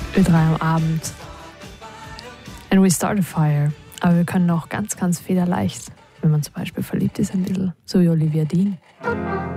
Ö3 am Abend. And we start a fire. Aber wir können auch ganz, ganz federleicht, wenn man zum Beispiel verliebt ist, ein bisschen, so wie Olivia Dean.